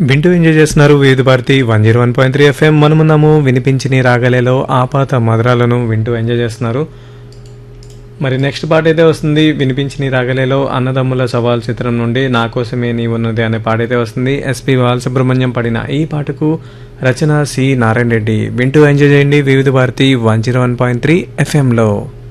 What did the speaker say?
వింటూ ఎంజాయ్ చేస్తున్నారు వివిధ భారతి 101.3 FM. మనమున్నాము వినిపించిన రాగలేలో ఆపాత మధురాలను వింటూ ఎంజాయ్ చేస్తున్నారు. మరి నెక్స్ట్ పాట అయితే వస్తుంది వినిపించిన రాగలేలో అన్నదమ్ముల సవాల్ చిత్రం నుండి నా కోసమే నీ ఉన్నది అనే పాట అయితే వస్తుంది. ఎస్పి బాలసుబ్రహ్మణ్యం పాడిన ఈ పాటకు రచన సి నారాయణ రెడ్డి. వింటూ ఎంజాయ్ చేయండి వివిధ భారతి 101.3 FM లో.